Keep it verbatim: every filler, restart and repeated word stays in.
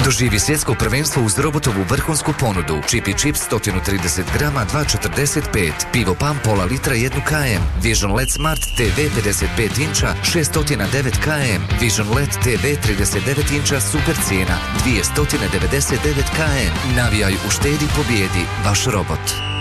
Doživi svjetsko prvenstvo uz robotovu vrhunsku ponudu. Chippy Chips sto trideset grama dva četrdeset pet, pivo Pam pola litra jedan kilogram, Vision L E D Smart T V pedeset pet inča šesto devet kilograma, Vision L E D T V trideset devet inča super cijena dvjesto devedeset devet kilograma. Navijaj, uštedi, pobjedi, vaš robot.